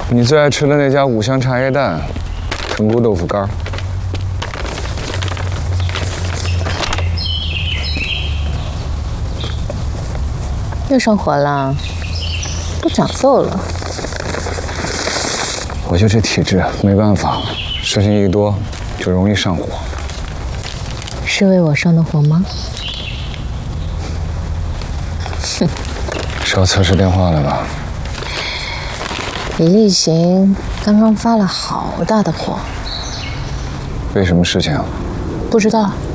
你最爱吃的那家五香茶叶蛋，藤菇豆腐干。 又上火了，都长痘了。 我就这体质，没办法，事情一多就容易上火。 是为我上的火吗？哼， 是要测试电话了吧？ 李立行刚刚发了好大的火。 为什么事情啊？ 不知道。